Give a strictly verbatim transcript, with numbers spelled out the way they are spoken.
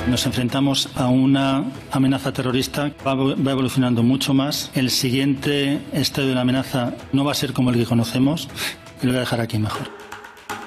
Nos enfrentamos a una amenaza terrorista, va, va evolucionando mucho más. El siguiente estadio de la amenaza no va a ser como el que conocemos y lo voy a dejar aquí mejor.